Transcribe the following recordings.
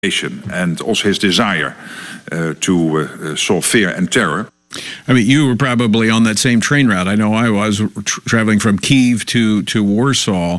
and also his desire to solve fear and terror. I mean, you were probably on that same train route. I know I was traveling from Kyiv to Warsaw.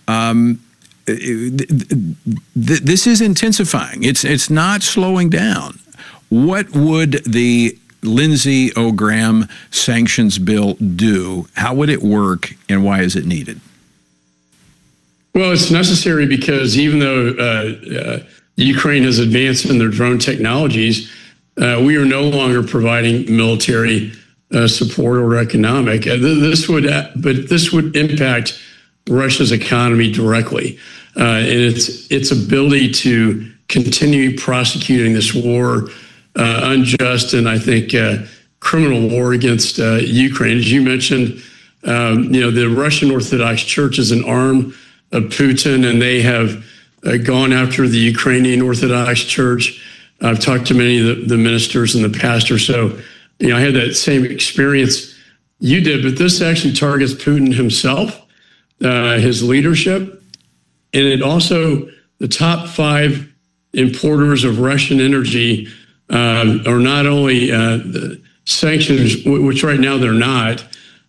This is intensifying. It's not slowing down. What would the Lindsey Graham sanctions bill do? How would it work, and why is it needed? Well, it's necessary because even though Ukraine has advanced in their drone technologies, we are no longer providing military support or economic. This would impact Russia's economy directly, and its ability to continue prosecuting this war, unjust and I think criminal war against Ukraine. As you mentioned, the Russian Orthodox Church is an arm of Putin, and they have gone after the Ukrainian Orthodox Church. I've talked to many of the ministers and the pastors, so I had that same experience you did, but this actually targets Putin himself, his leadership, and it also, the top 5 importers of Russian energy are not only the sanctions, which right now they're not,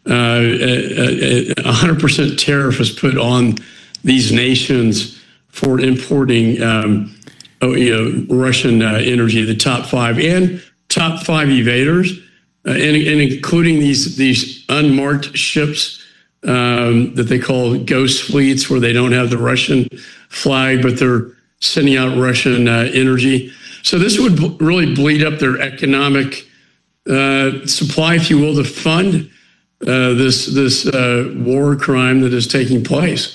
100% tariff is put on these nations for importing Russian energy, the top 5 and top 5 evaders, and including these unmarked ships that they call ghost fleets, where they don't have the Russian flag, but they're sending out Russian energy. So this would really bleed up their economic supply, if you will, to fund this war crime that is taking place.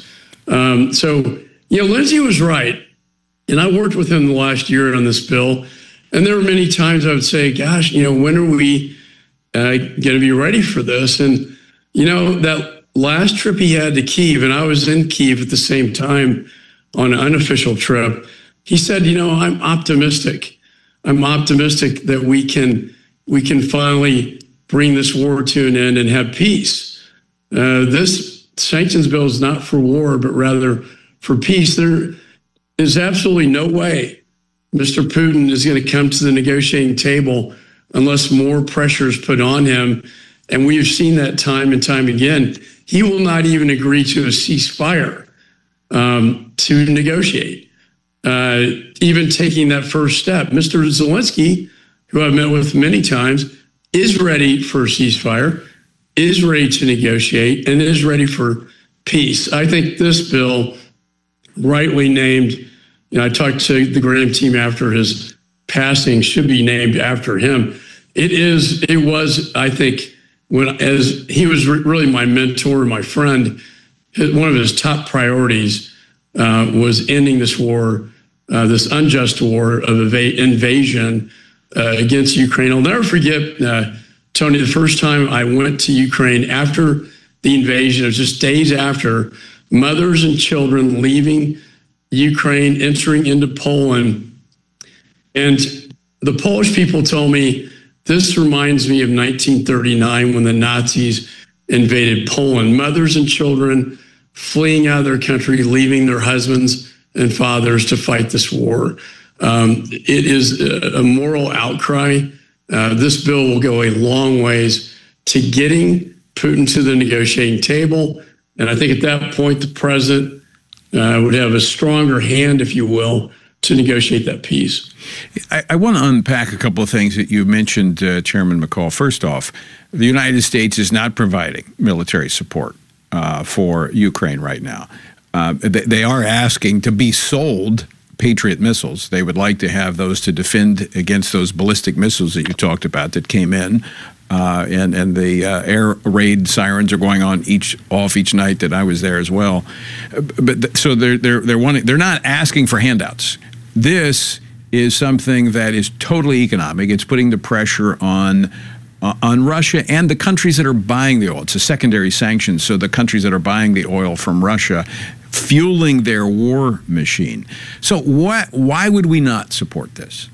Lindsey was right. And I worked with him the last year on this bill. And there were many times I would say, gosh, when are we going to be ready for this? And, that last trip he had to Kyiv, and I was in Kyiv at the same time on an unofficial trip, he said, I'm optimistic. I'm optimistic that we can finally bring this war to an end and have peace. This sanctions bill is not for war, but rather for peace. There is absolutely no way Mr. Putin is going to come to the negotiating table unless more pressure is put on him. And we've seen that time and time again. He will not even agree to a ceasefire to negotiate, even taking that first step. Mr. Zelensky, who I've met with many times, is ready for a ceasefire, is ready to negotiate, and is ready for peace. I think this bill, rightly named, I talked to the Graham team after his passing, should be named after him. It was, I think, as he was really my mentor, my friend, one of his top priorities was ending this war, this unjust war of invasion against Ukraine. I'll never forget, Tony, the first time I went to Ukraine after the invasion, it was just days after, mothers and children leaving Ukraine, entering into Poland. And the Polish people told me, this reminds me of 1939 when the Nazis invaded Poland. Mothers and children fleeing out of their country, leaving their husbands and fathers to fight this war. It is a moral outcry. This bill will go a long ways to getting Putin to the negotiating table. And I think at that point, the president would have a stronger hand, if you will, to negotiate that peace. I want to unpack a couple of things that you mentioned, Chairman McCall. First off, the United States is not providing military support for Ukraine right now. They are asking to be sold Patriot missiles. They would like to have those to defend against those ballistic missiles that you talked about that came in. And the air raid sirens are going on off each night that I was there as well. But so they're not asking for handouts. This is something that is totally economic. It's putting the pressure on Russia and the countries that are buying the oil. It's a secondary sanction, so the countries that are buying the oil from Russia, fueling their war machine. So why would we not support this?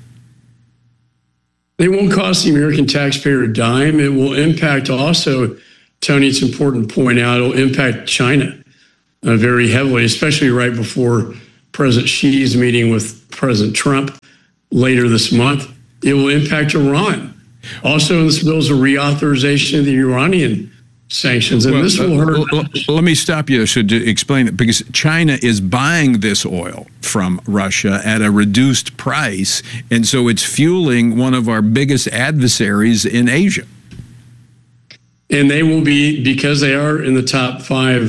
It won't cost the American taxpayer a dime. It will impact also, Tony, it's important to point out, it'll impact China very heavily, especially right before President Xi's meeting with President Trump later this month. It will impact Iran. Also, in this bill is a reauthorization of the Iranian sanctions, and this will hurt. Let me stop you to explain it, because China is buying this oil from Russia at a reduced price, and so it's fueling one of our biggest adversaries in Asia. And they will be, because they are in the top five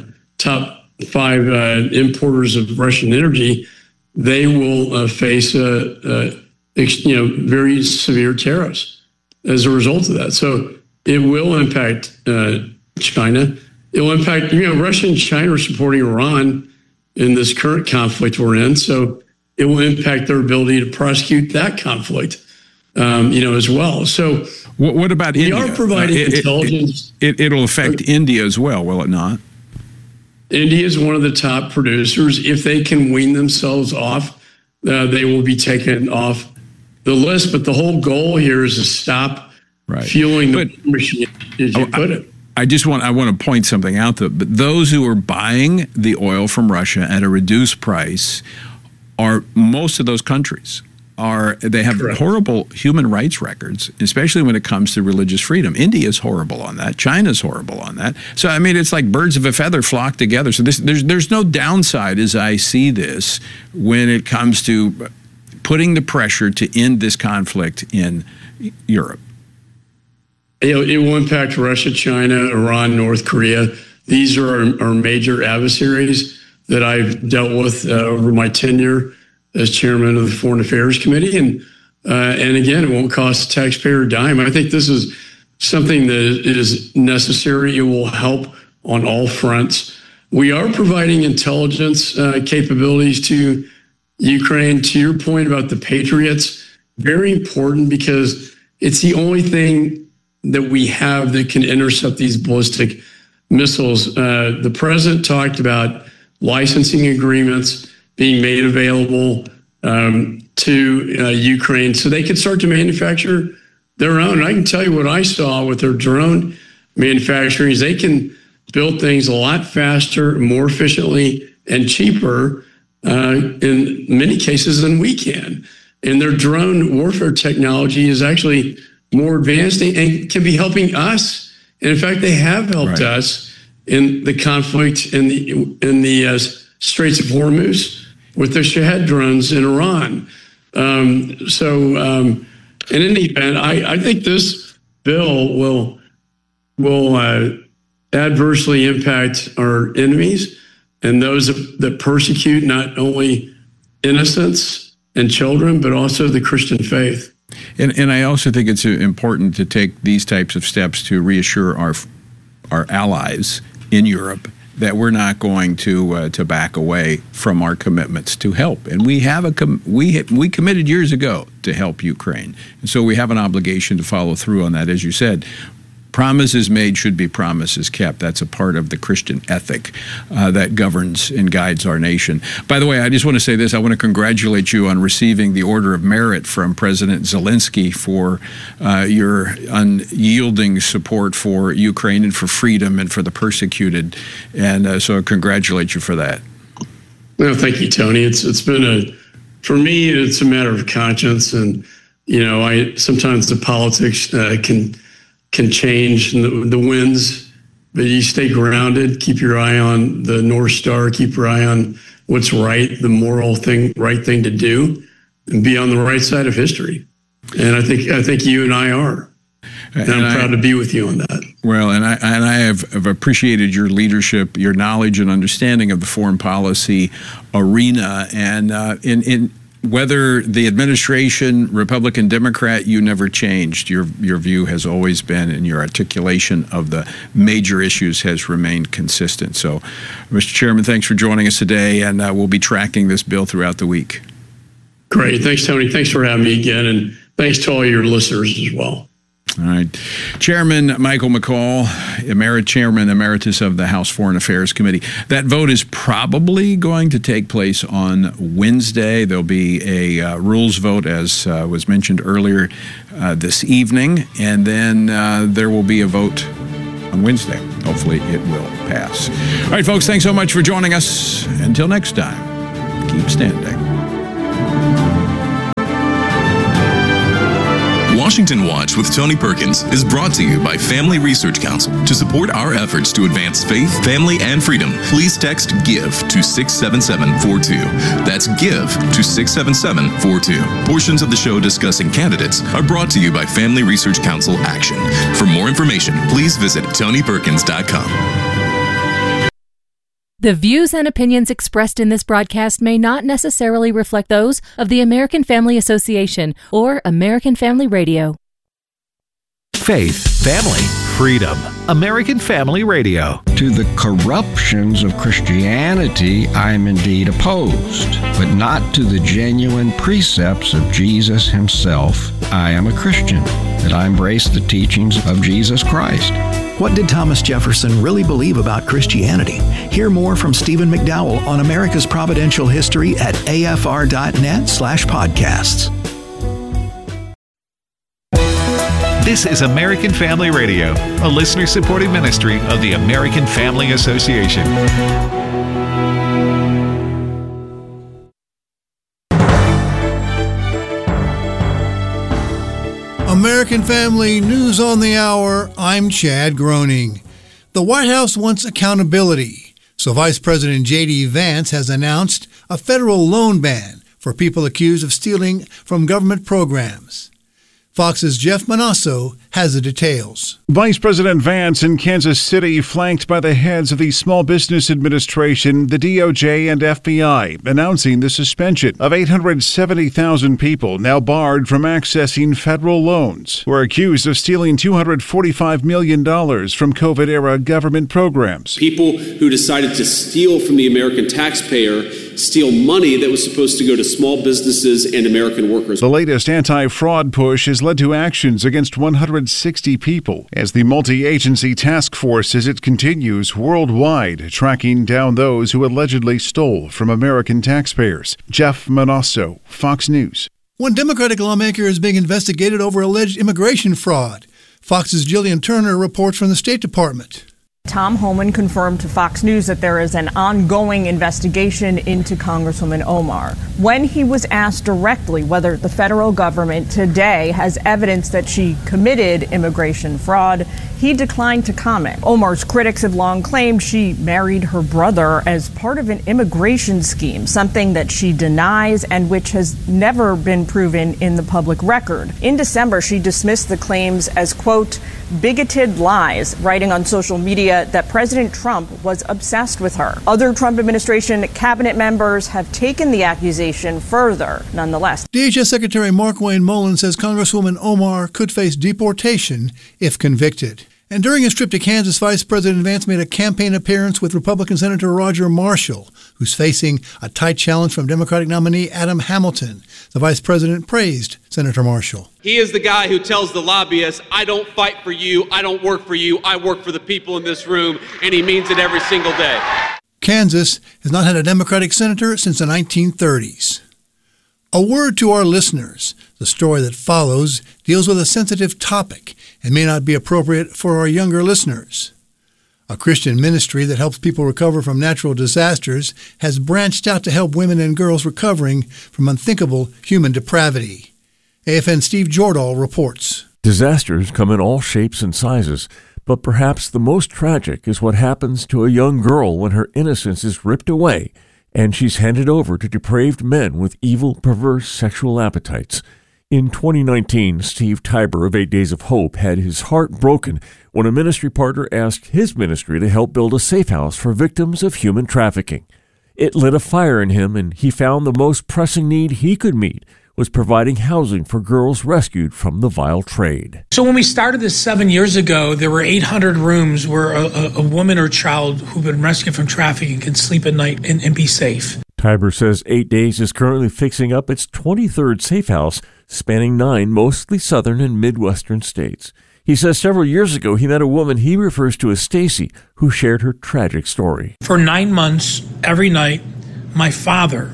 importers of Russian energy, they will face very severe tariffs as a result of that. So it will impact China. It will impact, Russia and China are supporting Iran in this current conflict we're in. So it will impact their ability to prosecute that conflict, as well. So what about India? We are providing intelligence. It'll affect India as well, will it not? India is one of the top producers. If they can wean themselves off, they will be taken off the list. But the whole goal here is to stop fueling the machine, as you put it. I want to point something out, though. But those who are buying the oil from Russia at a reduced price are, most of those countries they have horrible human rights records, especially when it comes to religious freedom. India is horrible on that. China's horrible on that. So, I mean, it's like birds of a feather flock together. So there's no downside, as I see this, when it comes to putting the pressure to end this conflict in Europe. It will impact Russia, China, Iran, North Korea. These are our major adversaries that I've dealt with over my tenure as chairman of the Foreign Affairs Committee. And again, it won't cost the taxpayer a dime. I think this is something that is necessary. It will help on all fronts. We are providing intelligence capabilities to Ukraine. To your point about the Patriots, very important, because it's the only thing that we have that can intercept these ballistic missiles. The president talked about licensing agreements being made available to Ukraine so they can start to manufacture their own. And I can tell you what I saw with their drone manufacturing is they can build things a lot faster, more efficiently, and cheaper in many cases than we can. And their drone warfare technology is actually more advanced and can be helping us. And in fact, they have helped us in the conflict in the Straits of Hormuz with the Shahed drones in Iran. In any event, I think this bill will adversely impact our enemies and those that persecute not only innocents and children, but also the Christian faith. And I also think it's important to take these types of steps to reassure our allies in Europe that we're not going to back away from our commitments to help. And we committed years ago to help Ukraine, and so we have an obligation to follow through on that. As you said, promises made should be promises kept. That's a part of the Christian ethic that governs and guides our nation. By the way, I just want to say this. I want to congratulate you on receiving the Order of Merit from President Zelensky for your unyielding support for Ukraine and for freedom and for the persecuted. And so I congratulate you for that. Well, thank you, Tony. It's been for me, it's a matter of conscience. And, sometimes the politics can change the winds, but you stay grounded, keep your eye on the North Star, keep your eye on what's right, the right thing to do, and be on the right side of history. And I think you and I are. And I'm proud to be with you on that. Well, and I have appreciated your leadership, your knowledge and understanding of the foreign policy arena, and in whether the administration, Republican, Democrat, you never changed. Your view has always been, and your articulation of the major issues has remained consistent. So, Mr. Chairman, thanks for joining us today, and we'll be tracking this bill throughout the week. Great. Thanks, Tony. Thanks for having me again, and thanks to all your listeners as well. All right. Chairman Michael McCaul, Chairman Emeritus of the House Foreign Affairs Committee. That vote is probably going to take place on Wednesday. There'll be a rules vote, as was mentioned earlier, this evening. And then there will be a vote on Wednesday. Hopefully it will pass. All right, folks, thanks so much for joining us. Until next time. keep standing. Washington Watch with Tony Perkins is brought to you by Family Research Council. To support our efforts to advance faith, family, and freedom, please text GIVE to 67742. That's GIVE to 67742. Portions of the show discussing candidates are brought to you by Family Research Council Action. For more information, please visit TonyPerkins.com. The views and opinions expressed in this broadcast may not necessarily reflect those of the American Family Association or American Family Radio. Faith, family, freedom. American Family Radio. To the corruptions of Christianity, I am indeed opposed, but not to the genuine precepts of Jesus himself. I am a Christian, that I embrace the teachings of Jesus Christ. What did Thomas Jefferson really believe about Christianity? Hear more from Stephen McDowell on America's Providential History at afr.net/podcasts. This is American Family Radio, a listener-supported ministry of the American Family Association. American Family News on the Hour. I'm Chad Groening. The White House wants accountability, so Vice President J.D. Vance has announced a federal loan ban for people accused of stealing from government programs. Fox's Jeff Manasso has the details. Vice President Vance in Kansas City, flanked by the heads of the Small Business Administration, the DOJ, and FBI, announcing the suspension of 870,000 people now barred from accessing federal loans who are accused of stealing $245 million from COVID-era government programs. People who decided to steal from the American taxpayer, steal money that was supposed to go to small businesses and American workers. The latest anti-fraud push has led to actions against 160 people as the multi-agency task force as it continues worldwide tracking down those who allegedly stole from American taxpayers. Jeff Manasso, Fox News. One Democratic lawmaker is being investigated over alleged immigration fraud. Fox's Jillian Turner reports from the State Department. Tom Homan confirmed to Fox News that there is an ongoing investigation into Congresswoman Omar. When he was asked directly whether the federal government today has evidence that she committed immigration fraud, he declined to comment. Omar's critics have long claimed she married her brother as part of an immigration scheme, something that she denies and which has never been proven in the public record. In December, she dismissed the claims as, quote, bigoted lies, writing on social media that President Trump was obsessed with her. Other Trump administration cabinet members have taken the accusation further, nonetheless. DHS Secretary Markwayne Mullin says Congresswoman Omar could face deportation if convicted. And during his trip to Kansas, Vice President Vance made a campaign appearance with Republican Senator Roger Marshall, who's facing a tight challenge from Democratic nominee Adam Hamilton. The vice president praised Senator Marshall. He is the guy who tells the lobbyists, I don't fight for you, I don't work for you, I work for the people in this room, and he means it every single day. Kansas has not had a Democratic senator since the 1930s. A word to our listeners. The story that follows deals with a sensitive topic and may not be appropriate for our younger listeners. A Christian ministry that helps people recover from natural disasters has branched out to help women and girls recovering from unthinkable human depravity. AFN Steve Jordahl reports. Disasters come in all shapes and sizes, but perhaps the most tragic is what happens to a young girl when her innocence is ripped away and she's handed over to depraved men with evil, perverse sexual appetites. In 2019, Steve Tiber of 8 Days of Hope had his heart broken when a ministry partner asked his ministry to help build a safe house for victims of human trafficking. It lit a fire in him, and he found the most pressing need he could meet was providing housing for girls rescued from the vile trade. So when we started this 7 years ago, there were 800 rooms where a woman or child who'd been rescued from trafficking can sleep at night and be safe. Tiber says 8 Days is currently fixing up its 23rd safe house, spanning 9 mostly southern and midwestern states. He says several years ago he met a woman he refers to as Stacy, who shared her tragic story. For 9 months, every night, my father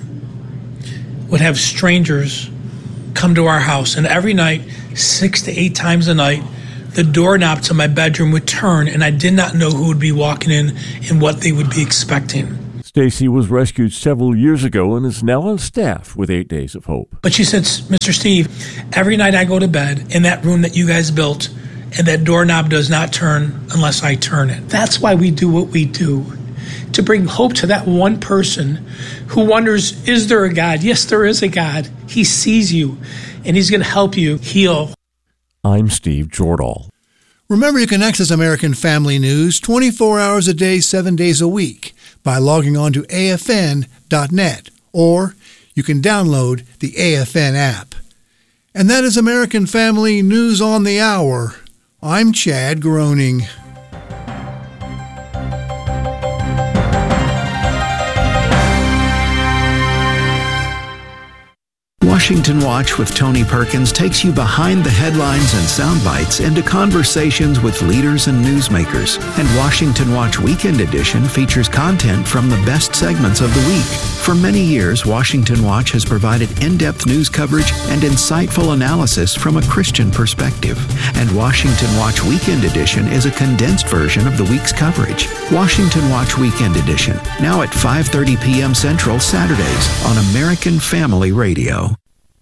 would have strangers come to our house, and every night, 6 to 8 times a night, the doorknob to my bedroom would turn, and I did not know who would be walking in and what they would be expecting. Stacy was rescued several years ago and is now on staff with 8 Days of Hope. But she said, Mr. Steve, every night I go to bed in that room that you guys built, and that doorknob does not turn unless I turn it. That's why we do what we do, to bring hope to that one person who wonders, is there a God? Yes, there is a God. He sees you, and he's going to help you heal. I'm Steve Jordahl. Remember, you can access American Family News 24 hours a day, 7 days a week by logging on to afn.net, or you can download the AFN app. And that is American Family News on the Hour. I'm Chad Groening. Washington Watch with Tony Perkins takes you behind the headlines and sound bites into conversations with leaders and newsmakers. And Washington Watch Weekend Edition features content from the best segments of the week. For many years, Washington Watch has provided in-depth news coverage and insightful analysis from a Christian perspective. And Washington Watch Weekend Edition is a condensed version of the week's coverage. Washington Watch Weekend Edition, now at 5:30 p.m. Central Saturdays on American Family Radio.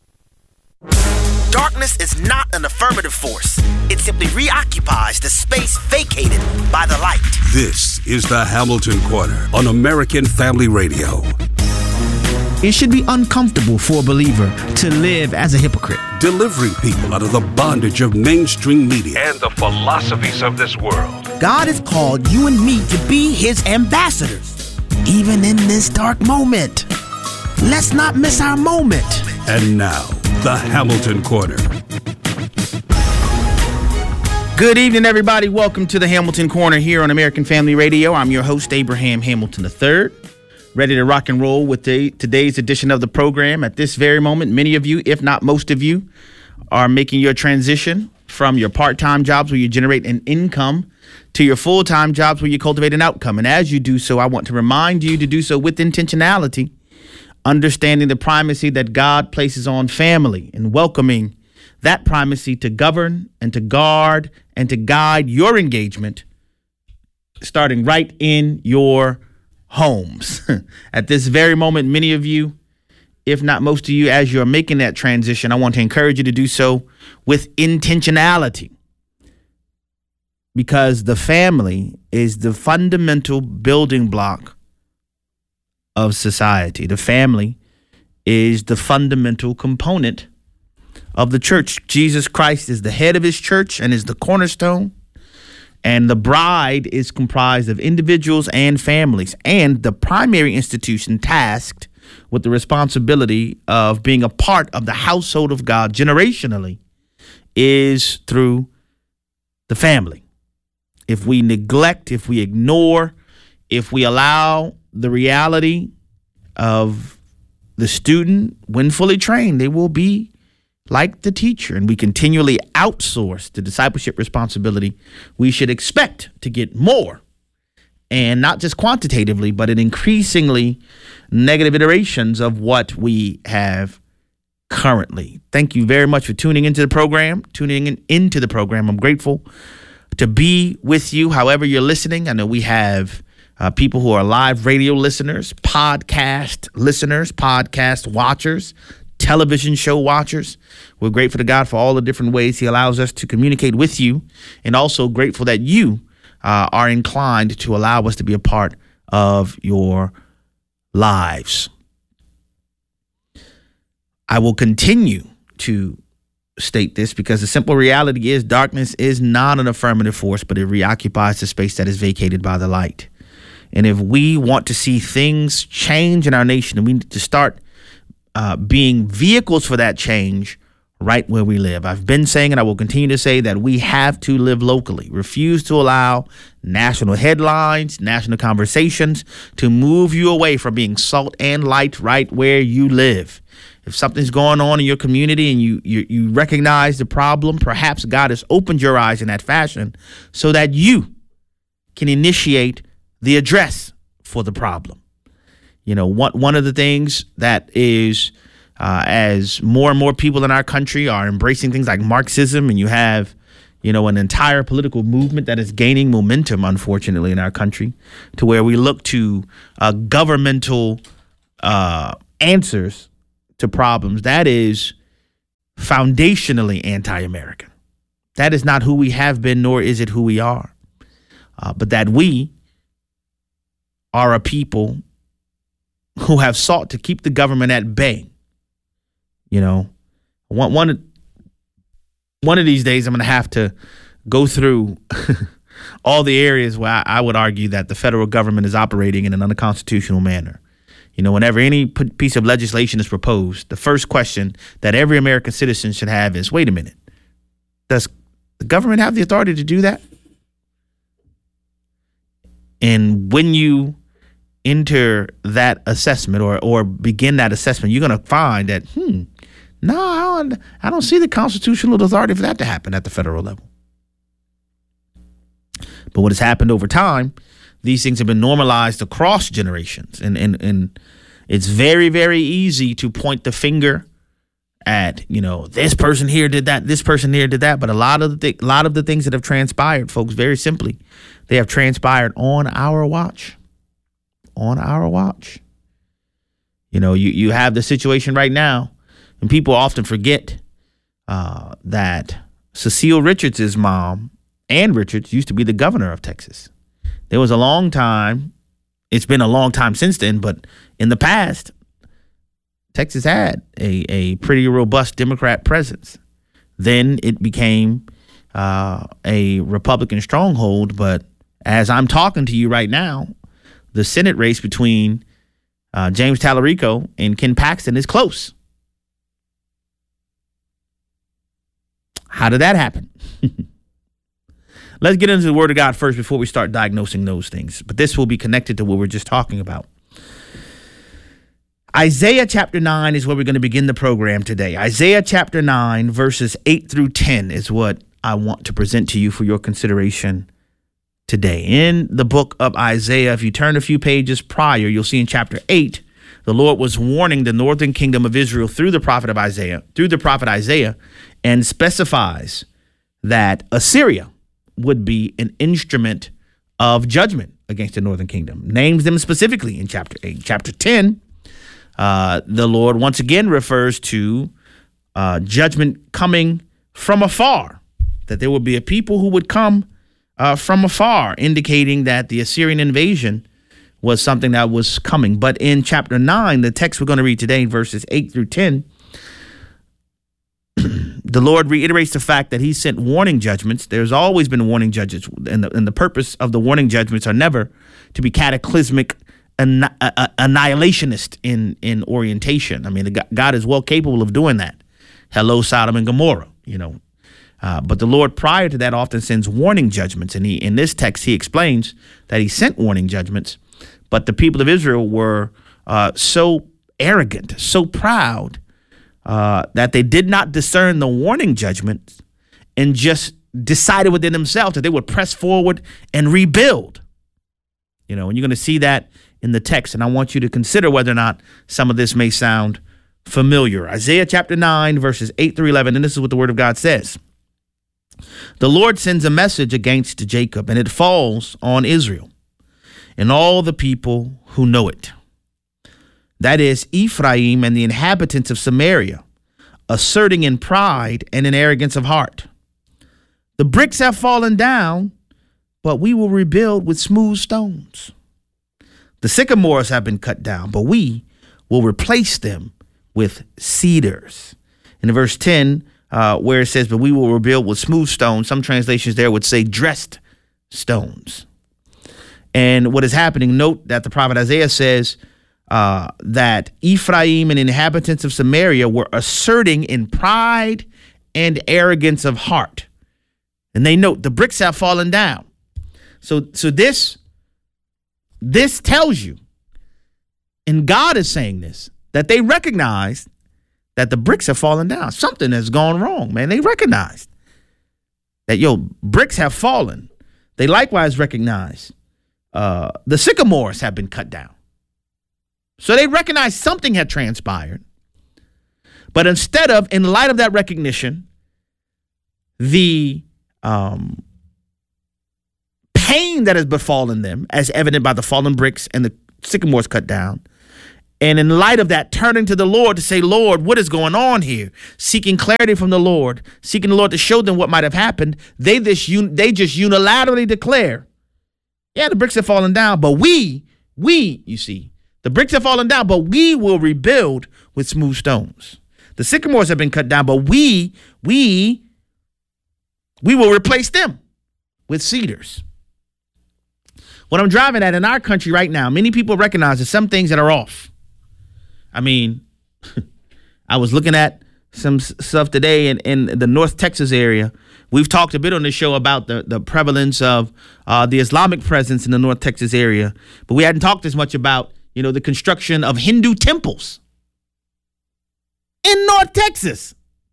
Darkness is not an affirmative force. It simply reoccupies the space vacated by the light. This is the Hamilton Corner on American Family Radio. It should be uncomfortable for a believer to live as a hypocrite. Delivering people out of the bondage of mainstream media and the philosophies of this world. God has called you and me to be his ambassadors, even in this dark moment. Let's not miss our moment. And now, the Hamilton Corner. Good evening, everybody. Welcome to the Hamilton Corner here on American Family Radio. I'm your host, Abraham Hamilton III. Ready to rock and roll with today's edition of the program. At this very moment, many of you, if not most of you, are making your transition from your part-time jobs where you generate an income to your full-time jobs where you cultivate an outcome. And as you do so, I want to remind you to do so with intentionality, understanding the primacy that God places on family and welcoming that primacy to govern and to guard and to guide your engagement, starting right in your homes. At this very moment, many of you, if not most of you, as you're making that transition, I want to encourage you to do so with intentionality, because the family is the fundamental building block of society. The family is the fundamental component of the church. Jesus Christ is the head of his church and is the cornerstone. And the bride is comprised of individuals and families. And the primary institution tasked with the responsibility of being a part of the household of God generationally is through the family. If we neglect, if we ignore, if we allow the reality of the student, when fully trained, they will be like the teacher, and we continually outsource the discipleship responsibility, we should expect to get more, and not just quantitatively, but in increasingly negative iterations of what we have currently. Thank you very much for tuning into the program. I'm grateful to be with you however you're listening. I know we have people who are live radio listeners, podcast listeners, podcast watchers, television show watchers. We're grateful to God for all the different ways he allows us to communicate with you, and also grateful that you are inclined to allow us to be a part of your lives. I will continue to state this because the simple reality is darkness is not an affirmative force, but it reoccupies the space that is vacated by the light. And if we want to see things change in our nation, we need to start being vehicles for that change right where we live. I've been saying, and I will continue to say, that we have to live locally. Refuse to allow national headlines, national conversations to move you away from being salt and light right where you live. If something's going on in your community and you recognize the problem, perhaps God has opened your eyes in that fashion so that you can initiate the address for the problem. You know, one of the things that is, as more and more people in our country are embracing things like Marxism, and you have, an entire political movement that is gaining momentum, unfortunately, in our country, to where we look to governmental answers to problems. That is foundationally anti-American. That is not who we have been, nor is it who we are. But that we are a people who have sought to keep the government at bay. One of these days, I'm going to have to go through all the areas where I would argue that the federal government is operating in an unconstitutional manner. Whenever any piece of legislation is proposed, the first question that every American citizen should have is, wait a minute, does the government have the authority to do that? And when you enter that assessment or begin that assessment, you're going to find that, no, I don't see the constitutional authority for that to happen at the federal level. But what has happened over time, these things have been normalized across generations. And it's very, very easy to point the finger at, this person here did that, this person here did that. But a lot of the things that have transpired, folks, very simply, they have transpired on our watch. On our watch. You have the situation right now, and people often forget that Cecile Richards' mom, Ann Richards, used to be the governor of Texas. There was a long time, it's been a long time since then, but in the past, Texas had a pretty robust Democrat presence. Then it became a Republican stronghold, but as I'm talking to you right now, the Senate race between James Tallarico and Ken Paxton is close. How did that happen? Let's get into the Word of God first before we start diagnosing those things. But this will be connected to what we're just talking about. Isaiah chapter 9 is where we're going to begin the program today. Isaiah chapter 9, verses 8 through 10 is what I want to present to you for your consideration today. In the book of Isaiah, if you turn a few pages prior, you'll see in chapter 8, the Lord was warning the northern kingdom of Israel through the prophet Isaiah, and specifies that Assyria would be an instrument of judgment against the northern kingdom. Names them specifically in chapter 8. Chapter 10, the Lord once again refers to judgment coming from afar, that there would be a people who would come from afar, indicating that the Assyrian invasion was something that was coming. But in chapter 9, the text we're going to read today, verses 8 through 10, the Lord reiterates the fact that he sent warning judgments. There's always been warning judgments, and the purpose of the warning judgments are never to be cataclysmic, annihilationist in orientation. I mean, God is well capable of doing that. Hello, Sodom and Gomorrah, But the Lord prior to that often sends warning judgments. And in this text, he explains that he sent warning judgments, but the people of Israel were so arrogant, so proud, that they did not discern the warning judgments and just decided within themselves that they would press forward and rebuild. And you're going to see that in the text. And I want you to consider whether or not some of this may sound familiar. Isaiah chapter 9, verses 8 through 11. And this is what the word of God says. The Lord sends a message against Jacob, and it falls on Israel and all the people who know it. That is Ephraim and the inhabitants of Samaria, asserting in pride and in arrogance of heart. The bricks have fallen down, but we will rebuild with smooth stones. The sycamores have been cut down, but we will replace them with cedars. In verse 10, where it says, but we will rebuild with smooth stones, some translations there would say dressed stones. And what is happening, note that the prophet Isaiah says that Ephraim and inhabitants of Samaria were asserting in pride and arrogance of heart. And they note the bricks have fallen down. So this tells you, and God is saying this, that they recognize that the bricks have fallen down. Something has gone wrong, man. They recognized that, bricks have fallen. They likewise recognize the sycamores have been cut down. So they recognize something had transpired. But instead of, in light of that recognition, the pain that has befallen them, as evident by the fallen bricks and the sycamores cut down. And in light of that, turning to the Lord to say, Lord, what is going on here? Seeking clarity from the Lord, seeking the Lord to show them what might have happened. They just unilaterally declare, yeah, the bricks have fallen down, but we, you see, the bricks have fallen down, but we will rebuild with smooth stones. The sycamores have been cut down, but we will replace them with cedars. What I'm driving at in our country right now, many people recognize there's some things that are off. I mean, I was looking at some stuff today in the North Texas area. We've talked a bit on this show about the prevalence of the Islamic presence in the North Texas area, but we hadn't talked as much about, the construction of Hindu temples in North Texas.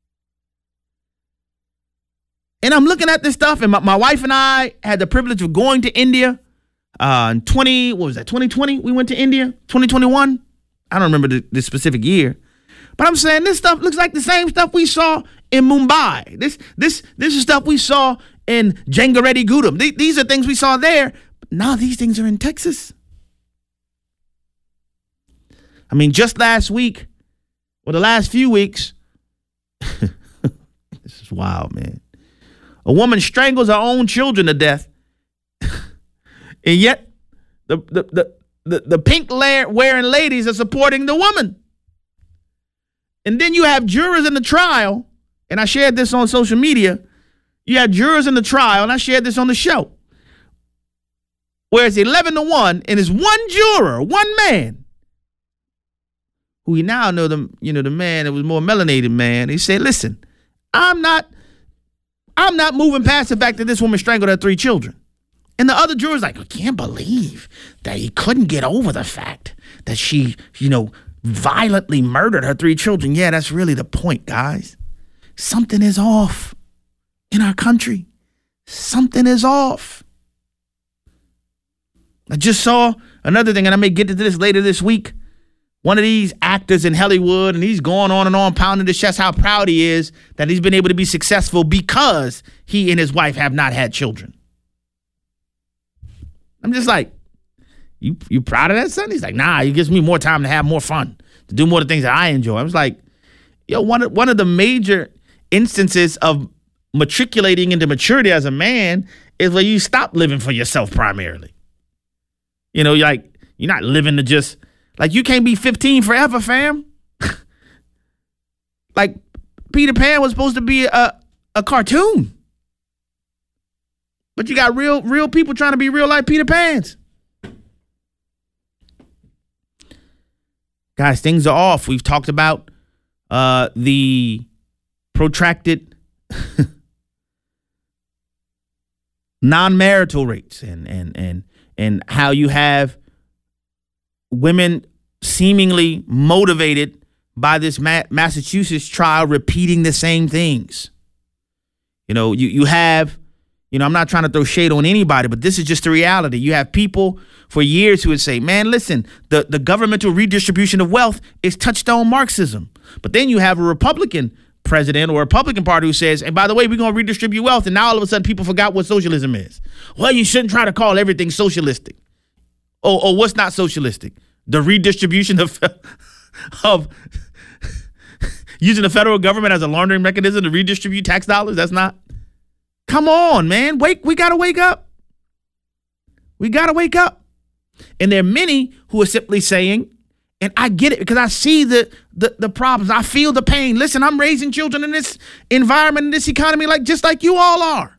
And I'm looking at this stuff, and my wife and I had the privilege of going to India in 2020? We went to India, 2021. I don't remember the specific year, but I'm saying this stuff looks like the same stuff we saw in Mumbai. This is stuff we saw in Jangareddy-Gudam. These are things we saw there, but now these things are in Texas. I mean, just last week, or the last few weeks, this is wild, man. A woman strangles her own children to death, and yet the pink wearing ladies are supporting the woman. And then you have jurors in the trial, and I shared this on social media. You have jurors in the trial, and I shared this on the show, where it's 11-1, and it's one juror, one man, who we now know the man that was more melanated man. He said, "Listen, I'm not moving past the fact that this woman strangled her 3 children." And the other jurors like, I can't believe that he couldn't get over the fact that she, violently murdered her 3 children. Yeah, that's really the point, guys. Something is off in our country. Something is off. I just saw another thing, and I may get to this later this week. One of these actors in Hollywood, and he's going on and on, pounding his chest how proud he is that he's been able to be successful because he and his wife have not had children. I'm just like, you proud of that, son? He's like, nah, it gives me more time to have more fun, to do more of the things that I enjoy. I was like, one of the major instances of matriculating into maturity as a man is where you stop living for yourself primarily. You're not living to just, you can't be 15 forever, fam. Like, Peter Pan was supposed to be a cartoon. But you got real people trying to be real life Peter Pans. Guys, things are off. We've talked about the protracted non-marital rates and how you have women seemingly motivated by this Massachusetts trial repeating the same things. You have, I'm not trying to throw shade on anybody, but this is just the reality. You have people for years who would say, man, listen, the governmental redistribution of wealth is touchstone Marxism. But then you have a Republican president or a Republican party who says, and by the way, we're going to redistribute wealth. And now all of a sudden people forgot what socialism is. Well, you shouldn't try to call everything socialistic. Or what's not socialistic? The redistribution of using the federal government as a laundering mechanism to redistribute tax dollars. That's not. Come on, man. We got to wake up. We got to wake up. And there are many who are simply saying, and I get it because I see the problems. I feel the pain. Listen, I'm raising children in this environment, in this economy, just like you all are.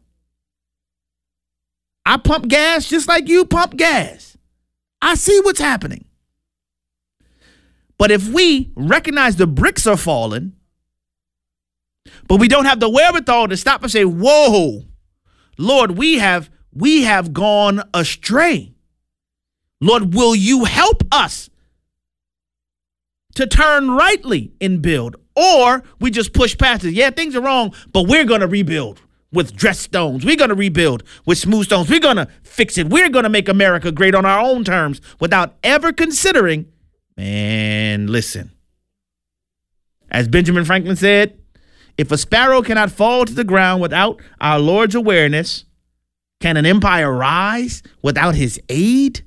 I pump gas just like you pump gas. I see what's happening. But if we recognize the bricks are falling, but we don't have the wherewithal to stop and say, whoa, Lord, we have gone astray. Lord, will you help us to turn rightly and build? Or we just push past it. Yeah, things are wrong, but we're going to rebuild with dressed stones. We're going to rebuild with smooth stones. We're going to fix it. We're going to make America great on our own terms without ever considering, man, listen. As Benjamin Franklin said, If a sparrow cannot fall to the ground without our Lord's awareness, can an empire rise without his aid?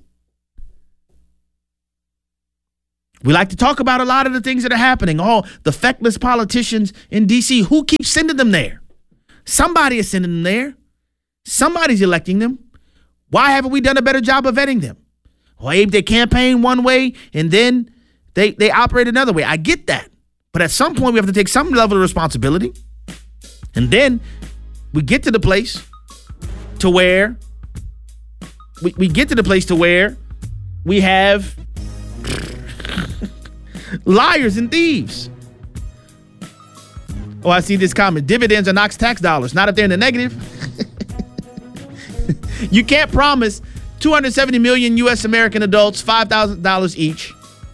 We like to talk about a lot of the things that are happening. Oh, the feckless politicians in D.C. Who keeps sending them there? Somebody is sending them there. Somebody's electing them. Why haven't we done a better job of vetting them? Well, Abe, they campaign one way and then they operate another way. I get that. But at some point, we have to take some level of responsibility. And then we get to the place to where we have liars and thieves. Oh, I see this comment. Dividends are Knox tax dollars, not if they're in the negative. You can't promise 270 million U.S. American adults $5,000 each.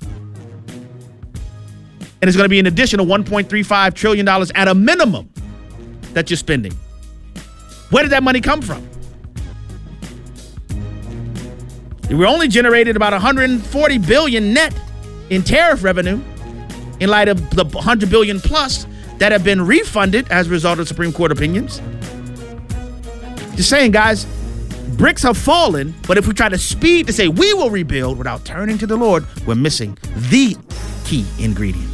And it's going to be an additional $1.35 trillion at a minimum that you're spending. Where did that money come from? We only generated about $140 billion net in tariff revenue in light of the $100 billion plus that have been refunded as a result of Supreme Court opinions. Just saying, guys, bricks have fallen, but if we try to speed to say we will rebuild without turning to the Lord, we're missing the key ingredient.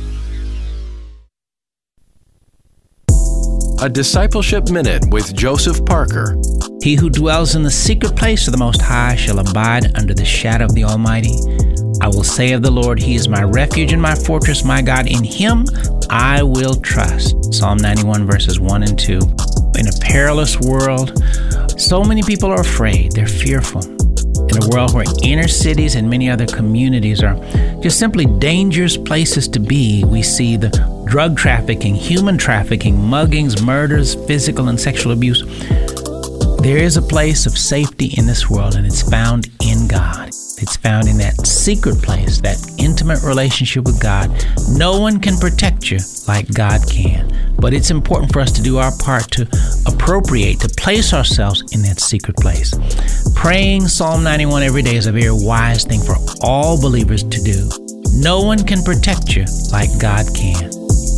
A Discipleship Minute with Joseph Parker. He who dwells in the secret place of the Most High shall abide under the shadow of the Almighty. I will say of the Lord, He is my refuge and my fortress, my God. In Him I will trust. Psalm 91 verses 1 and 2. In a perilous world, so many people are afraid. They're fearful. In a world where inner cities and many other communities are just simply dangerous places to be, we see the drug trafficking, human trafficking, muggings, murders, physical and sexual abuse. There is a place of safety in this world, and it's found in God. It's found in that secret place, that intimate relationship with God. No one can protect you like God can. But it's important for us to do our part to appropriate, to place ourselves in that secret place. Praying Psalm 91 every day is a very wise thing for all believers to do. No one can protect you like God can.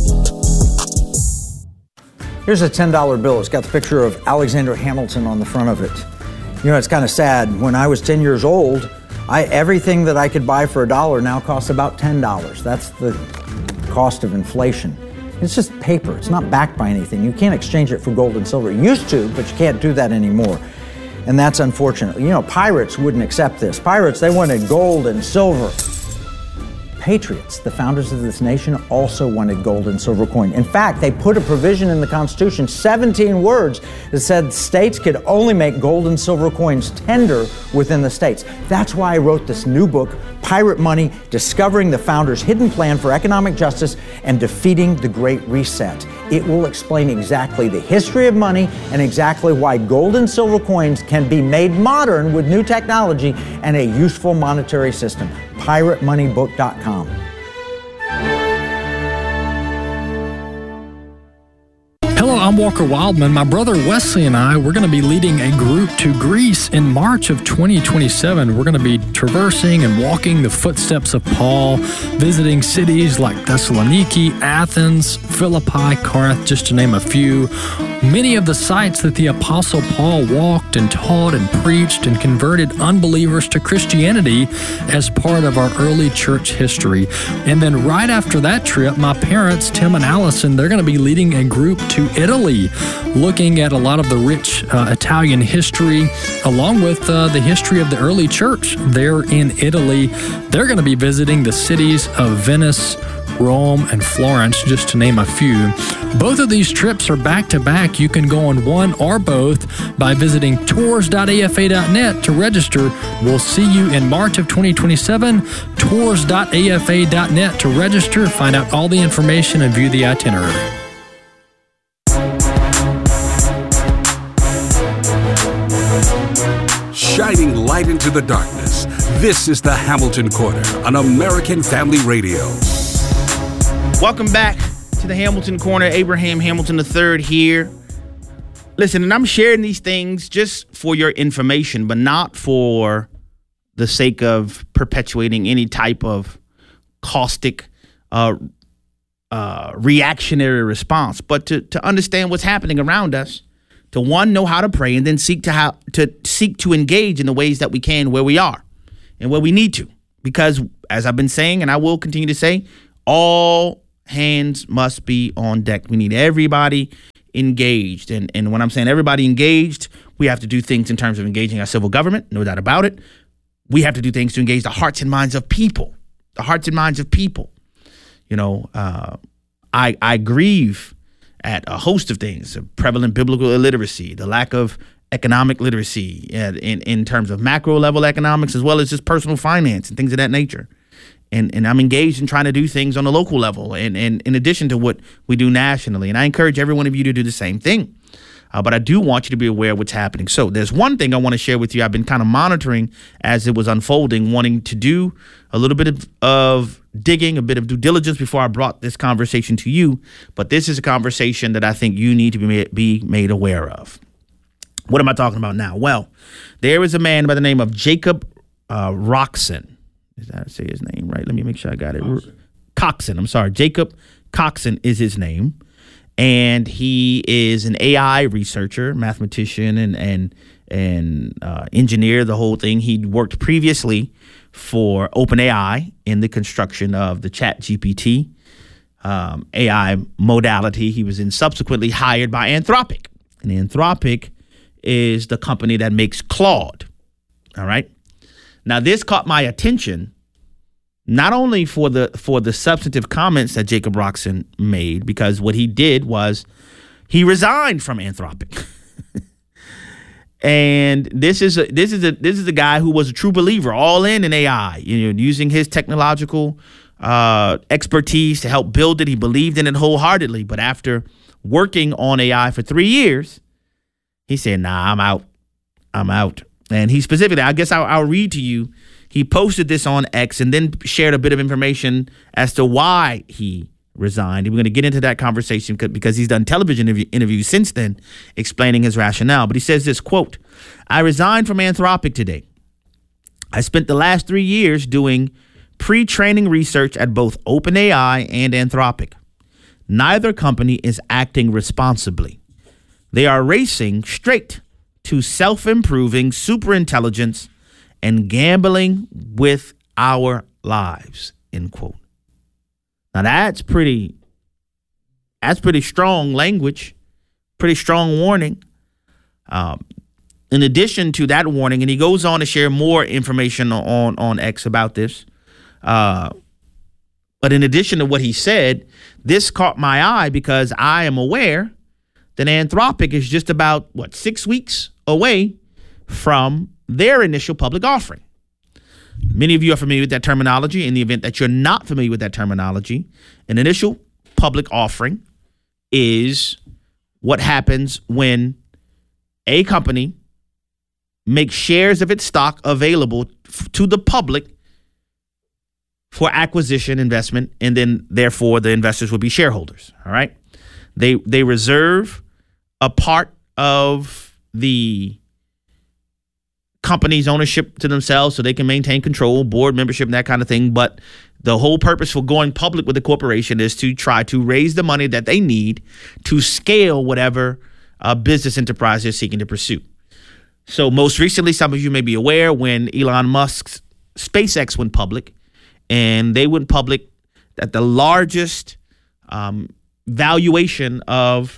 Here's a $10 bill. It's got the picture of Alexander Hamilton on the front of it. You know, it's kind of sad. When I was 10 years old, everything that I could buy for $1 now costs about $10. That's the cost of inflation. It's just paper. It's not backed by anything. You can't exchange it for gold and silver. You used to, but you can't do that anymore. And that's unfortunate. You know, pirates wouldn't accept this. Pirates, they wanted gold and silver. Patriots, the founders of this nation, also wanted gold and silver coin. In fact, they put a provision in the Constitution, 17 words, that said states could only make gold and silver coins tender within the states. That's why I wrote this new book, Pirate Money, Discovering the Founders' Hidden Plan for Economic Justice and Defeating the Great Reset. It will explain exactly the history of money and exactly why gold and silver coins can be made modern with new technology and a useful monetary system. PirateMoneyBook.com. Hello, I'm Walker Wildman. My brother Wesley and I, we're going to be leading a group to Greece in March of 2027. We're going to be traversing and walking the footsteps of Paul, visiting cities like Thessaloniki, Athens, Philippi, Corinth, just to name a few. Many of the sites that the Apostle Paul walked and taught and preached and converted unbelievers to Christianity as part of our early church history. And then right after that trip, my parents, Tim and Allison, they're going to be leading a group to Italy, looking at a lot of the rich Italian history, along with the history of the early church there in Italy. They're going to be visiting the cities of Venice, Rome, and Florence, just to name a few. Both of these trips are back-to-back. You can go on one or both by visiting tours.afa.net to register. We'll see you in March of 2027. Tours.afa.net to register, find out all the information, and view the itinerary. Shining light into the darkness. This is the Hamilton Corner on American Family Radio. Welcome back to the Hamilton Corner. Abraham Hamilton III here. Listen, and I'm sharing these things just for your information, but not for the sake of perpetuating any type of caustic reactionary response, but to understand what's happening around us, to one, know how to pray, and then seek to engage in the ways that we can where we are and where we need to. Because as I've been saying, and I will continue to say, all hands must be on deck. We need everybody engaged. And when I'm saying everybody engaged, we have to do things in terms of engaging our civil government, no doubt about it. We have to do things to engage the hearts and minds of people, You know, I grieve at a host of things: prevalent biblical illiteracy, the lack of economic literacy in terms of macro level economics, as well as just personal finance and things of that nature. And I'm engaged in trying to do things on the local level and in addition to what we do nationally. And I encourage every one of you to do the same thing. But I do want you to be aware of what's happening. So there's one thing I want to share with you. I've been kind of monitoring as it was unfolding, wanting to do a little bit of digging, a bit of due diligence before I brought this conversation to you. But this is a conversation that I think you need to be made aware of. What am I talking about now? Well, there is a man by the name of Jacob Roxen. Did I say his name right? Let me make sure I got it. Coxon. I'm sorry. Jacob Coxon is his name. And he is an AI researcher, mathematician, and engineer, the whole thing. He worked previously for OpenAI in the construction of the ChatGPT AI modality. He was then subsequently hired by Anthropic. And Anthropic is the company that makes Claude. All right. Now, this caught my attention, not only for the substantive comments that Jacob Roxen made, because what he did was he resigned from Anthropic. And this is a guy who was a true believer, all in AI, using his technological expertise to help build it. He believed in it wholeheartedly. But after working on AI for 3 years, he said, "Nah, I'm out." And he specifically, I guess I'll read to you. He posted this on X and then shared a bit of information as to why he resigned. And we're going to get into that conversation because he's done television interviews since then explaining his rationale. But he says this, quote, "I resigned from Anthropic today. I spent the last 3 years doing pre-training research at both OpenAI and Anthropic. Neither company is acting responsibly. They are racing straight to self-improving superintelligence and gambling with our lives," end quote. Now that's pretty strong language, pretty strong warning. In addition to that warning, and he goes on to share more information on X about this. But in addition to what he said, this caught my eye because I am aware that Anthropic is just about, 6 weeks away from their initial public offering. Many of you are familiar with that terminology. In the event that you're not familiar with that terminology, an initial public offering is what happens when a company makes shares of its stock available to the public for acquisition, investment, and then therefore the investors will be shareholders. All right. They reserve a part of the company's ownership to themselves so they can maintain control, board membership, and that kind of thing. But the whole purpose for going public with the corporation is to try to raise the money that they need to scale whatever business enterprise they're seeking to pursue. So most recently, some of you may be aware when Elon Musk's SpaceX went public, and they went public at the largest valuation of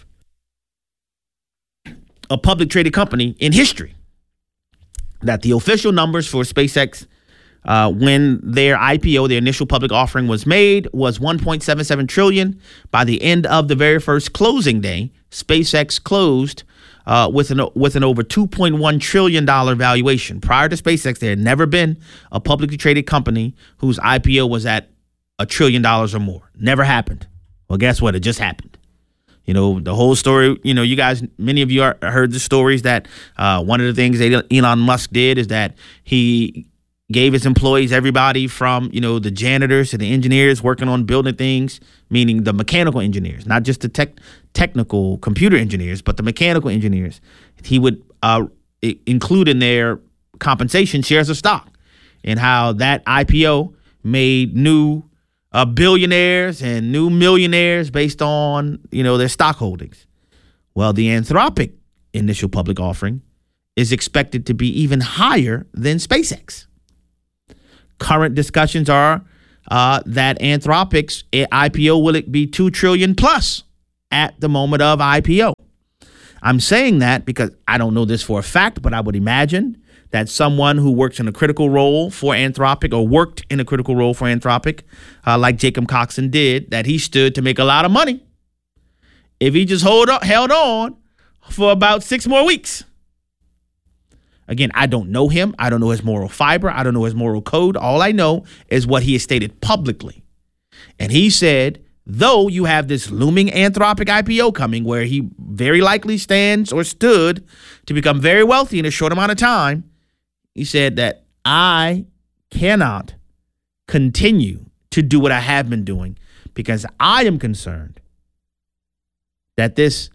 a public traded company in history. That the official numbers for SpaceX when their IPO, their initial public offering was made, was $1.77 trillion. By the end of the very first closing day, SpaceX closed with an over $2.1 trillion valuation. Prior to SpaceX, there had never been a publicly traded company whose IPO was at $1 trillion or more. Never happened. Well, guess what? It just happened. The whole story, you guys, many of you heard the stories that one of the things that Elon Musk did is that he gave his employees, everybody from, the janitors to the engineers working on building things, meaning the mechanical engineers, not just the technical computer engineers, but the mechanical engineers. He would include in their compensation shares of stock, and how that IPO made new billionaires and new millionaires based on, their stock holdings. Well, the Anthropic initial public offering is expected to be even higher than SpaceX. Current discussions are that Anthropic's IPO will be $2 trillion plus at the moment of IPO. I'm saying that because I don't know this for a fact, but I would imagine that someone who works in a critical role for Anthropic or worked in a critical role for Anthropic, like Jacob Coxon did, that he stood to make a lot of money if he just held on for about 6 more weeks. Again, I don't know him. I don't know his moral fiber. I don't know his moral code. All I know is what he has stated publicly. And he said, though you have this looming Anthropic IPO coming where he very likely stands or stood to become very wealthy in a short amount of time, he said that I cannot continue to do what I have been doing because I am concerned that this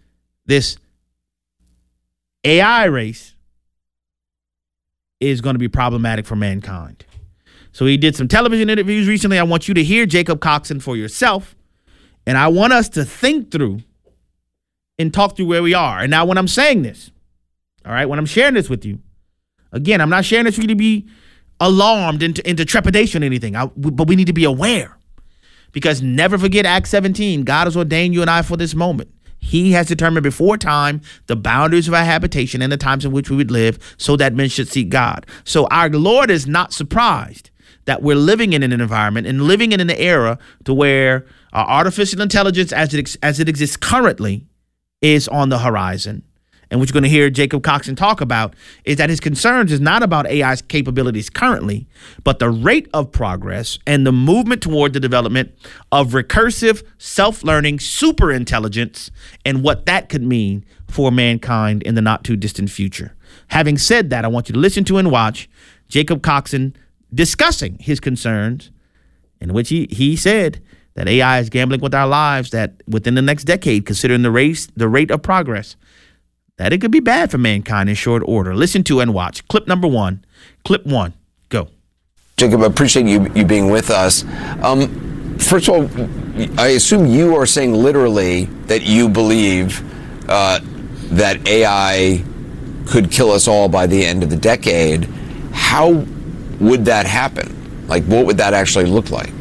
AI race is going to be problematic for mankind. So he did some television interviews recently. I want you to hear Jacob Coxon for yourself. And I want us to think through and talk through where we are. And now when I'm saying this, all right, when I'm sharing this with you, again, I'm not sharing this for you to be alarmed into trepidation or anything, but we need to be aware. Because never forget Acts 17, God has ordained you and I for this moment. He has determined before time the boundaries of our habitation and the times in which we would live so that men should seek God. So our Lord is not surprised that we're living in an environment and living in an era to where artificial intelligence as it exists currently is on the horizon. And what you're going to hear Jacob Coxon talk about is that his concerns is not about AI's capabilities currently, but the rate of progress and the movement toward the development of recursive, self-learning superintelligence and what that could mean for mankind in the not too distant future. Having said that, I want you to listen to and watch Jacob Coxon discussing his concerns, in which he said that AI is gambling with our lives, that within the next decade, considering the rate of progress, that it could be bad for mankind in short order. Listen to and watch. Clip number 1. Clip 1. Go. Jacob, I appreciate you being with us. First of all, I assume you are saying literally that you believe that AI could kill us all by the end of the decade. How would that happen? Like, what would that actually look like?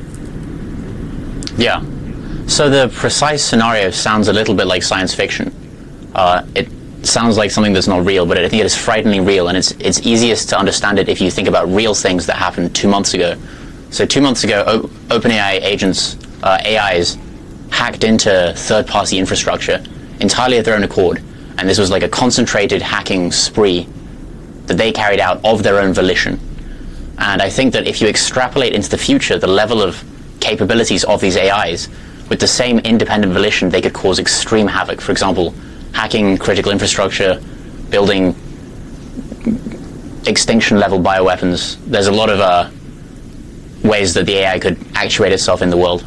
Yeah. So the precise scenario sounds a little bit like science fiction. It sounds like something that's not real, but I think it is frighteningly real, and it's easiest to understand it if you think about real things that happened 2 months ago. So 2 months ago, OpenAI agents, AIs, hacked into third-party infrastructure entirely of their own accord, and this was like a concentrated hacking spree that they carried out of their own volition. And I think that if you extrapolate into the future, the level of capabilities of these AIs, with the same independent volition, they could cause extreme havoc. For example, hacking critical infrastructure, building extinction-level bioweapons. There's a lot of ways that the AI could actuate itself in the world.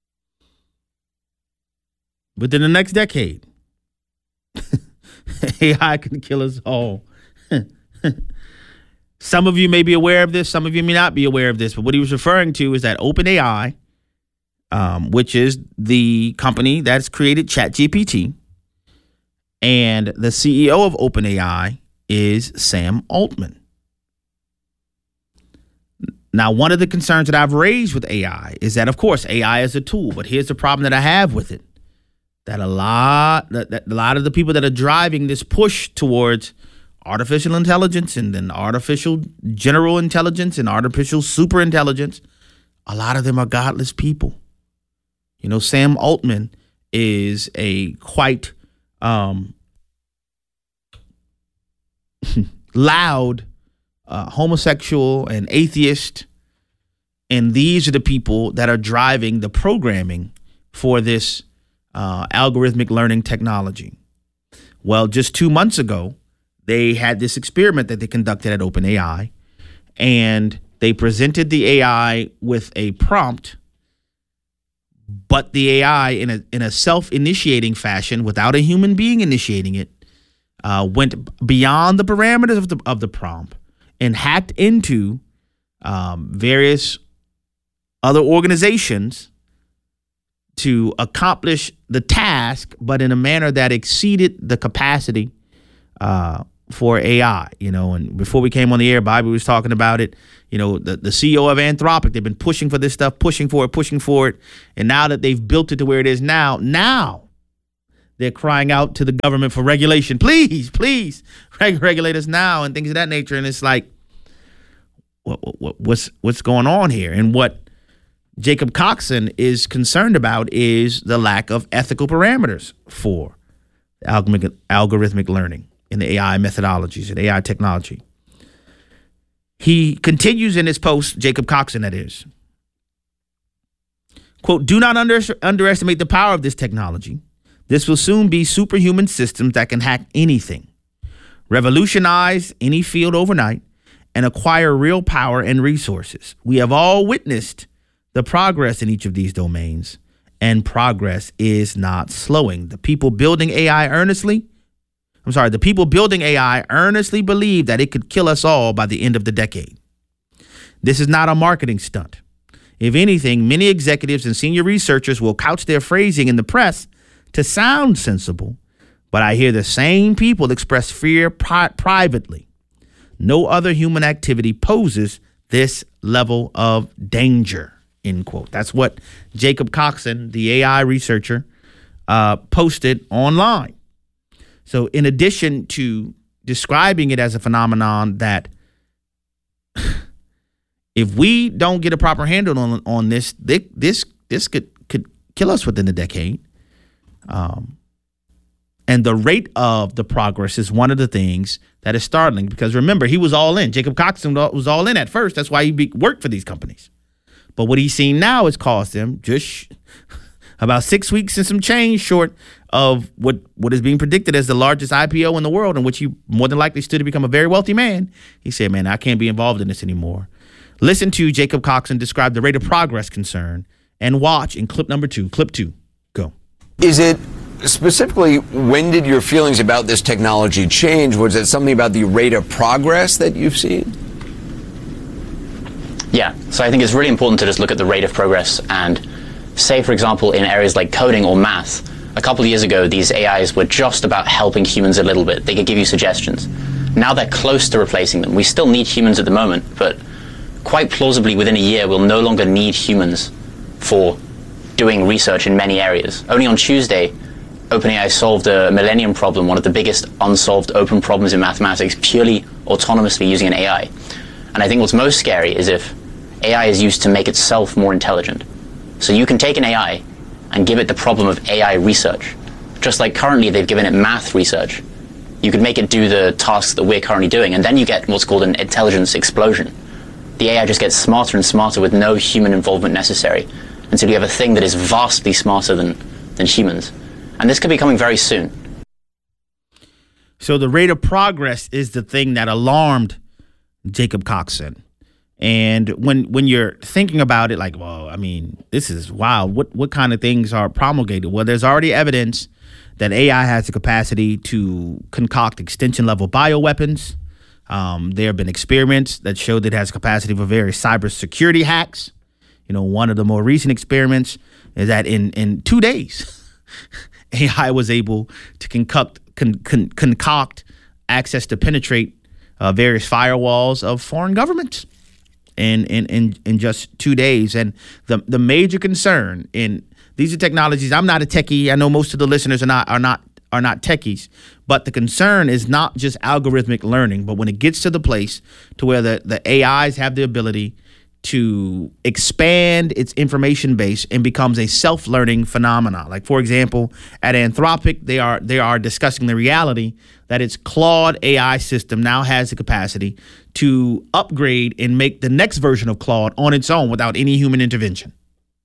Within the next decade, AI can kill us all. Some of you may be aware of this. Some of you may not be aware of this. But what he was referring to is that OpenAI, which is the company that's created ChatGPT, and the CEO of OpenAI is Sam Altman. Now, one of the concerns that I've raised with AI is that, of course, AI is a tool. But here's the problem that I have with it. That a lot of the people that are driving this push towards artificial intelligence and then artificial general intelligence and artificial superintelligence, a lot of them are godless people. You know, Sam Altman is a quite loud homosexual and atheist, and these are the people that are driving the programming for this algorithmic learning technology. Well, just 2 months ago, they had this experiment that they conducted at OpenAI, and they presented the AI with a prompt, but the AI in a self-initiating fashion, without a human being initiating it, went beyond the parameters of the prompt and hacked into various other organizations to accomplish the task, but in a manner that exceeded the capacity for AI. And before we came on the air, Bobby was talking about it. The CEO of Anthropic, they've been pushing for this stuff, pushing for it. And now that they've built it to where it is now they're crying out to the government for regulation. Please regulate us now and things of that nature. And it's like, what's going on here? And what Jacob Coxon is concerned about is the lack of ethical parameters for algorithmic learning in the AI methodologies and AI technology. He continues in his post, Jacob Coxon, that is, quote, "Do not underestimate the power of this technology. This will soon be superhuman systems that can hack anything, revolutionize any field overnight, and acquire real power and resources. We have all witnessed the progress in each of these domains, and progress is not slowing. The people building AI earnestly believe that it could kill us all by the end of the decade. This is not a marketing stunt. If anything, many executives and senior researchers will couch their phrasing in the press to sound sensible, but I hear the same people express fear privately. No other human activity poses this level of danger," end quote. That's what Jacob Coxon, the AI researcher, posted online. So in addition to describing it as a phenomenon that if we don't get a proper handle on this, this could kill us within the decade. And the rate of the progress is one of the things that is startling, because remember, he was all in. Jacob Coxon was all in at first. That's why he worked for these companies. But what he's seen now has caused him just about 6 weeks and some change short of what is being predicted as the largest IPO in the world, in which he more than likely stood to become a very wealthy man. He said, man, I can't be involved in this anymore. Listen to Jacob Coxon describe the rate of progress concern and watch in clip number 2. Clip 2. Go. Is it specifically, when did your feelings about this technology change? Was it something about the rate of progress that you've seen? Yeah, so I think it's really important to just look at the rate of progress and say, for example, in areas like coding or math, a couple of years ago, these AIs were just about helping humans a little bit. They could give you suggestions. Now they're close to replacing them. We still need humans at the moment, but quite plausibly within a year, we'll no longer need humans for doing research in many areas. Only on Tuesday, OpenAI solved a millennium problem, one of the biggest unsolved open problems in mathematics, purely autonomously using an AI. And I think what's most scary is if AI is used to make itself more intelligent. So you can take an AI and give it the problem of AI research. Just like currently they've given it math research. You could make it do the tasks that we're currently doing, and then you get what's called an intelligence explosion. The AI just gets smarter and smarter with no human involvement necessary, until you have a thing that is vastly smarter than humans. And this could be coming very soon. So the rate of progress is the thing that alarmed Jacob Coxon. And when you're thinking about it, like, well, I mean, this is wild. What kind of things are promulgated? Well, there's already evidence that AI has the capacity to concoct extension-level bioweapons. There have been experiments that show that it has capacity for various cybersecurity hacks. You know, one of the more recent experiments is that in 2 days, AI was able to concoct access to penetrate various firewalls of foreign governments in just 2 days. And the major concern in these are technologies. I'm not a techie. I know most of the listeners are not techies, but the concern is not just algorithmic learning, but when it gets to the place to where the AIs have the ability to expand its information base and becomes a self-learning phenomenon. Like, for example, at Anthropic, they are discussing the reality that its Claude AI system now has the capacity to upgrade and make the next version of Claude on its own without any human intervention.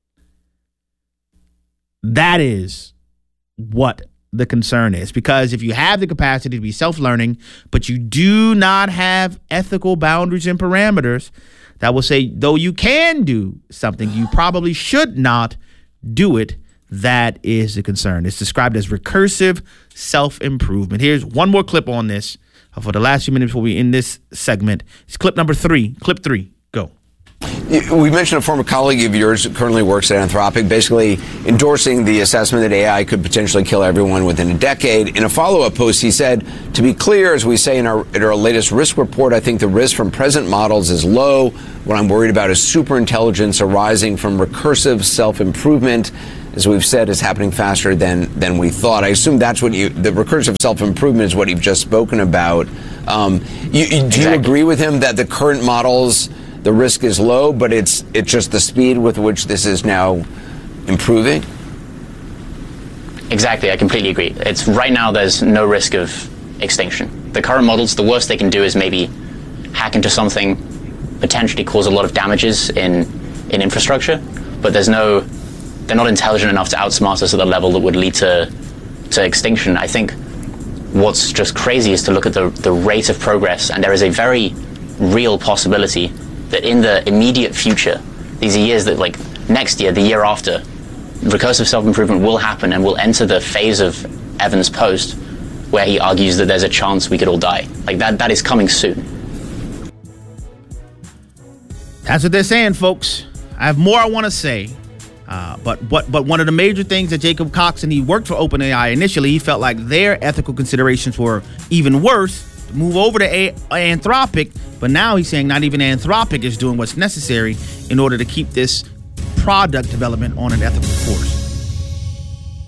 That is what the concern is, because if you have the capacity to be self-learning, but you do not have ethical boundaries and parameters that will say, though you can do something, you probably should not do it, that is the concern. It's described as recursive self-improvement. Here's one more clip on this for the last few minutes before we end this segment. It's clip number 3. Clip 3. Go. We mentioned a former colleague of yours who currently works at Anthropic, basically endorsing the assessment that AI could potentially kill everyone within a decade. In a follow-up post, he said, to be clear, as we say in our latest risk report, I think the risk from present models is low. What I'm worried about is superintelligence arising from recursive self-improvement. As we've said, is happening faster than we thought. I assume that's what the recursive self-improvement is what you've just spoken about. Do you agree with him that the current models, the risk is low, but it's just the speed with which this is now improving? Exactly, I completely agree. It's right now there's no risk of extinction. The current models, the worst they can do is maybe hack into something, potentially cause a lot of damages in infrastructure, but they're not intelligent enough to outsmart us at the level that would lead to extinction. I think what's just crazy is to look at the rate of progress, and there is a very real possibility that in the immediate future, these are years that, like next year, the year after, recursive self-improvement will happen and we'll enter the phase of Evans' post where he argues that there's a chance we could all die. Like that is coming soon. That's what they're saying, folks. I have more I want to say. But one of the major things that Jacob Cox, and he worked for OpenAI initially, he felt like their ethical considerations were even worse. Move over to Anthropic, but now he's saying not even Anthropic is doing what's necessary in order to keep this product development on an ethical course.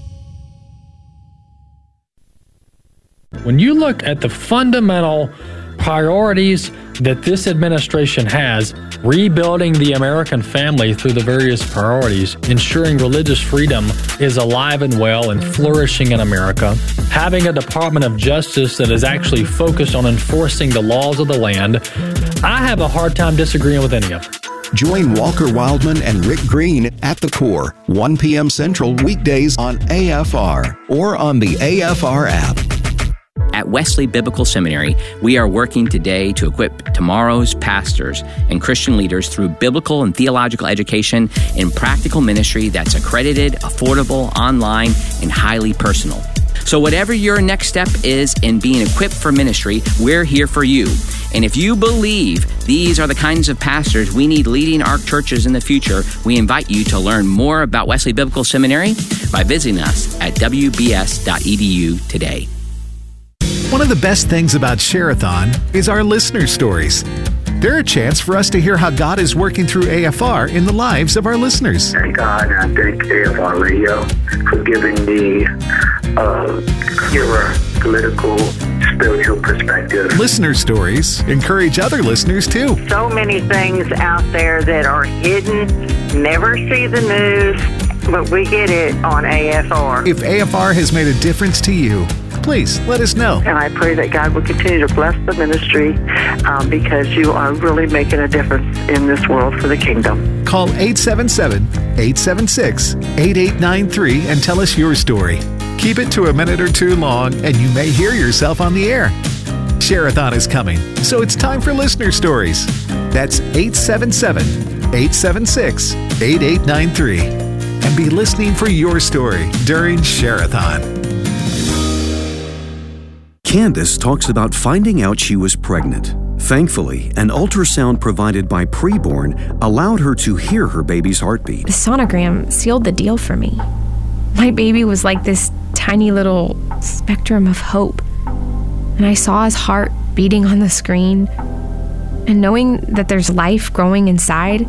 When you look at the fundamental priorities that this administration has, rebuilding the American family through the various priorities, ensuring religious freedom is alive and well and flourishing in America, having a Department of Justice that is actually focused on enforcing the laws of the land, I have a hard time disagreeing with any of them. Join Walker Wildman and Rick Green at The Core, 1 p.m. Central, weekdays on AFR or on the AFR app. At Wesley Biblical Seminary, we are working today to equip tomorrow's pastors and Christian leaders through biblical and theological education and practical ministry that's accredited, affordable, online, and highly personal. So whatever your next step is in being equipped for ministry, we're here for you. And if you believe these are the kinds of pastors we need leading our churches in the future, we invite you to learn more about Wesley Biblical Seminary by visiting us at wbs.edu today. One of the best things about Share-a-thon is our listener stories. They're a chance for us to hear how God is working through AFR in the lives of our listeners. Thank God, and I thank AFR Radio for giving me a clearer political, spiritual perspective. Listener stories encourage other listeners too. So many things out there that are hidden, never see the news, but we get it on AFR. If AFR has made a difference to you, please let us know. And I pray that God will continue to bless the ministry because you are really making a difference in this world for the kingdom. Call 877-876-8893 and tell us your story. Keep it to a minute or two long and you may hear yourself on the air. Share-a-thon is coming, so it's time for listener stories. That's 877-876-8893. And be listening for your story during Share-a-thon. Candace talks about finding out she was pregnant. Thankfully, an ultrasound provided by Preborn allowed her to hear her baby's heartbeat. The sonogram sealed the deal for me. My baby was like this tiny little spectrum of hope. And I saw his heart beating on the screen. And knowing that there's life growing inside,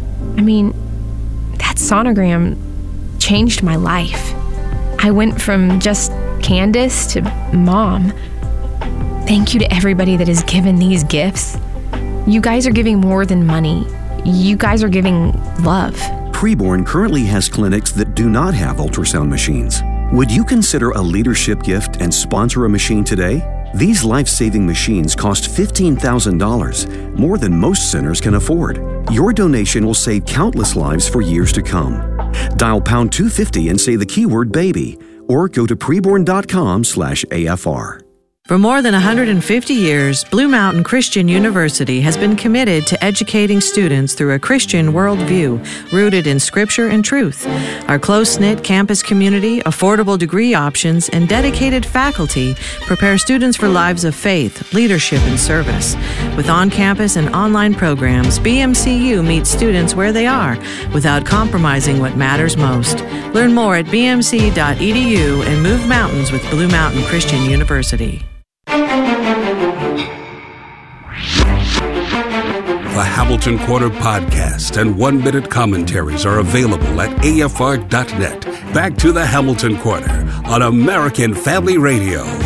that sonogram changed my life. I went from just Candace to mom. Thank you to everybody that has given these gifts. You guys are giving more than money. You guys are giving love. Preborn currently has clinics that do not have ultrasound machines. Would you consider a leadership gift and sponsor a machine today? These life-saving machines cost $15,000, more than most centers can afford. Your donation will save countless lives for years to come. Dial pound 250 and say the keyword baby, or go to preborn.com/AFR. For more than 150 years, Blue Mountain Christian University has been committed to educating students through a Christian worldview rooted in Scripture and truth. Our close-knit campus community, affordable degree options, and dedicated faculty prepare students for lives of faith, leadership, and service. With on-campus and online programs, BMCU meets students where they are without compromising what matters most. Learn more at bmc.edu and move mountains with Blue Mountain Christian University. The Hamilton Quarter podcast and 1-minute commentaries are available at afr.net. Back to the Hamilton Quarter on American Family Radio.